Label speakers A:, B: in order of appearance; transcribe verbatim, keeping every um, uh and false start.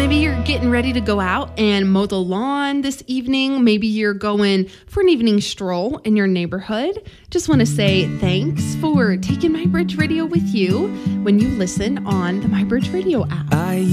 A: maybe you're getting ready to go out and mow the lawn this evening. Maybe you're going for an evening stroll in your neighborhood. Just want to say thanks for taking MyBridge Radio with you when you listen on the MyBridge Radio app.
B: I